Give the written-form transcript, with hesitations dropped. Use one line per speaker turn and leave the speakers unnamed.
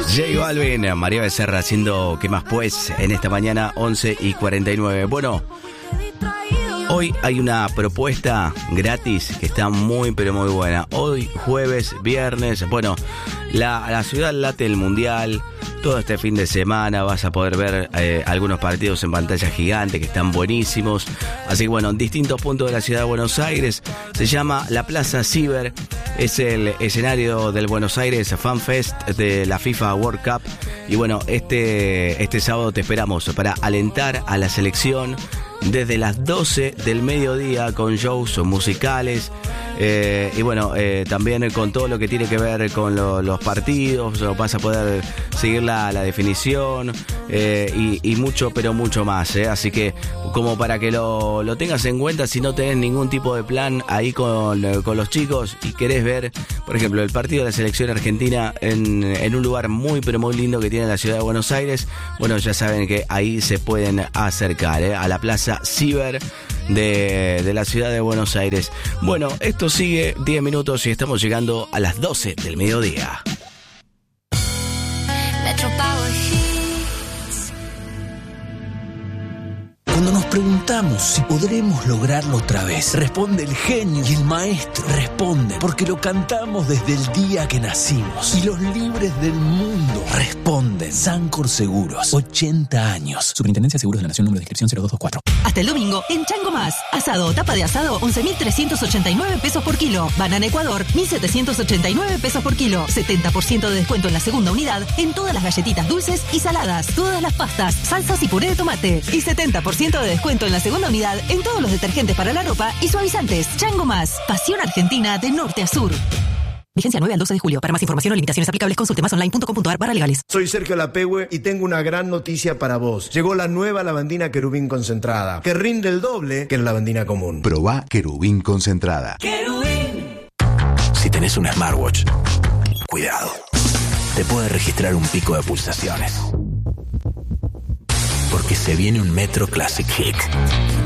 J Balvin, María Becerra haciendo ¿Qué más pues? En esta mañana 11:49. Bueno, hoy hay una propuesta gratis que está muy pero muy buena. Hoy, jueves, viernes, bueno, la ciudad late el mundial. Todo este fin de semana vas a poder ver algunos partidos en pantalla gigante que están buenísimos. Así que bueno, en distintos puntos de la ciudad de Buenos Aires. Se llama la Plaza Ciber. Es el escenario del Buenos Aires Fan Fest de la FIFA World Cup. Y bueno, este sábado te esperamos para alentar a la selección desde las 12 del mediodía con shows musicales. Y bueno, también con todo lo que tiene que ver con los partidos, vas a poder seguir la definición y mucho, pero mucho más. Así que como para que lo tengas en cuenta, si no tenés ningún tipo de plan ahí con los chicos y querés ver, por ejemplo, el partido de la selección argentina en un lugar muy, pero muy lindo que tiene la ciudad de Buenos Aires, bueno, ya saben que ahí se pueden acercar a la Plaza Ciber de la ciudad de Buenos Aires. Bueno, esto sigue 10 minutos y estamos llegando a las 12 del mediodía.
Cuando nos preguntamos si podremos lograrlo otra vez, responde el genio y el maestro. Responde porque lo cantamos desde el día que nacimos. Y los libres del mundo responden. Sancor Seguros, 80 años.
Superintendencia de Seguros de la Nación, número de inscripción 0224.
Hasta el domingo, en Chango Más. Asado o tapa de asado, 11.389 pesos por kilo. Banana Ecuador, 1.789 pesos por kilo. 70% de descuento en la segunda unidad en todas las galletitas dulces y saladas. Todas las pastas, salsas y puré de tomate. Y 70% de descuento en la segunda unidad en todos los detergentes para la ropa y suavizantes. Chango Más. Pasión argentina de norte a sur. Vigencia 9 al 12 de julio. Para más información o limitaciones aplicables, consulte masonline.com.ar/legales.
Soy Sergio Lapehue y tengo una gran noticia para vos. Llegó la nueva lavandina Querubín concentrada, que rinde el doble que la lavandina común.
Probá Querubín concentrada.
¡Querubín! Si tenés un smartwatch, cuidado. Te puede registrar un pico de pulsaciones. Porque se viene un Metro Classic Hit.